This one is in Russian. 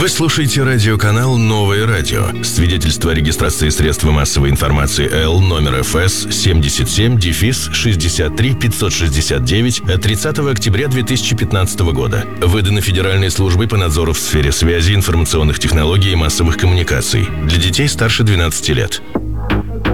Вы слушаете радиоканал «Новое радио». Свидетельство о регистрации средств массовой информации Л номер ФС 77-63-569 от 30 октября 2015 года. Выдано Федеральной службой по надзору в сфере связи, информационных технологий и массовых коммуникаций. Для детей старше 12 лет.